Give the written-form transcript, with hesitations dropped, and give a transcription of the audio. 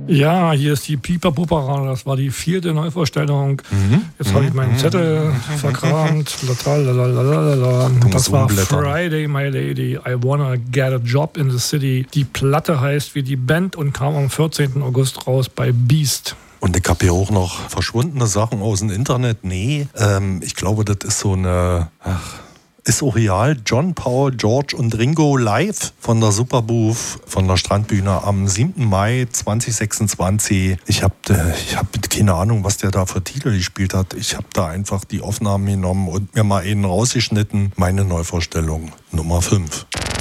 Ja, hier ist die Piper-Pupera, das war die 4. Neuvorstellung. Jetzt habe ich meinen Zettel verkramt. Das war Friday, My Lady, I Wanna Get a Job in the City. Die Platte heißt wie die Band und kam am 14. August raus bei Beast. Und ich habe hier auch noch verschwundene Sachen aus dem Internet. Nee, ich glaube, das ist so eine... Ist auch real. John, Paul, George und Ringo live von der Superbooth, von der Strandbühne am 7. Mai 2026. Ich hab keine Ahnung, was der da für Titel gespielt hat. Ich habe da einfach die Aufnahmen genommen und mir mal einen rausgeschnitten. Meine Neuvorstellung Nummer 5.